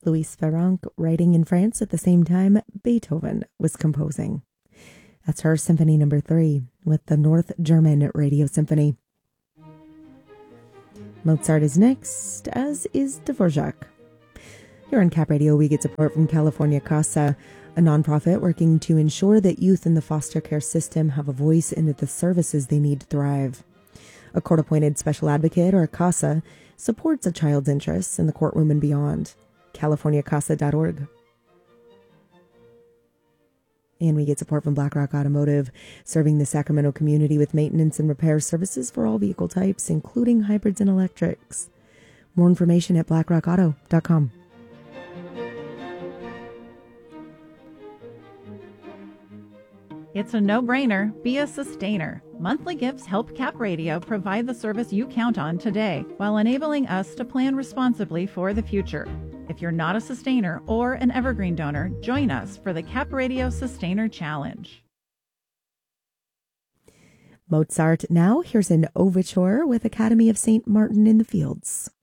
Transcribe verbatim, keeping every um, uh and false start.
Louis Farrenc writing in France at the same time Beethoven was composing. That's her Symphony Number Three with the North German Radio Symphony. Mozart is next, as is Dvorak. Here on Cap Radio, we get support from California Casa, a nonprofit working to ensure that youth in the foster care system have a voice in the services they need to thrive. A court-appointed special advocate, or a CASA, supports a child's interests in the courtroom and beyond. california casa dot org. And we get support from BlackRock Automotive, serving the Sacramento community with maintenance and repair services for all vehicle types, including hybrids and electrics. More information at black rock auto dot com. It's a no-brainer. Be a sustainer. Monthly gifts help Cap Radio provide the service you count on today while enabling us to plan responsibly for the future. If you're not a sustainer or an evergreen donor, join us for the Cap Radio Sustainer Challenge. Mozart now. Here's an overture with Academy of Saint Martin in the Fields.